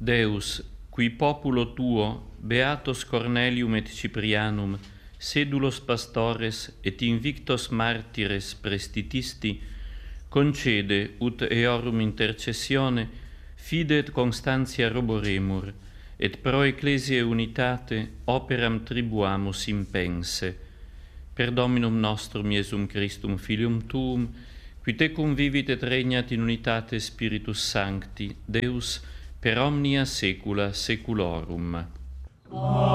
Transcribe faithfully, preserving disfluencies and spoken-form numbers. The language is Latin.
Deus, qui populo tuo, beatos Cornelium et Ciprianum, sedulos pastores et invictos martires prestitisti, concede, ut eorum intercessione, fide et constantia roboremur, et pro ecclesiae unitate operam tribuamus impense. Per Dominum nostrum Iesum Christum, Filium Tuum, qui tecum vivit et regnat in unitate Spiritus Sancti, Deus, per omnia saecula saeculorum.